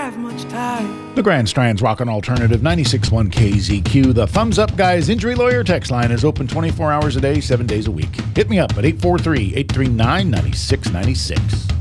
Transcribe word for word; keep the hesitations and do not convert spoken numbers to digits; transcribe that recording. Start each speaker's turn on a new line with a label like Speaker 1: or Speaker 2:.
Speaker 1: have much time.
Speaker 2: The Grand Strand's Rockin' Alternative ninety-six point one K Z Q. The Thumbs Up Guys Injury Lawyer text line is open twenty-four hours a day, seven days a week. Hit me up at eight four three, eight three nine, nine six nine six.